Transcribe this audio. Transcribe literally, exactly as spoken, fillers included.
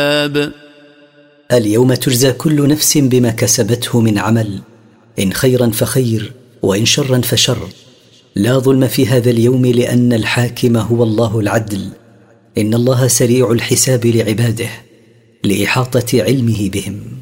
اليوم تجزى كل نفس بما كسبته من عمل، إن خيرا فخير وإن شرا فشر. لا ظلم في هذا اليوم لأن الحاكم هو الله العدل. إن الله سريع الحساب لعباده لإحاطة علمه بهم.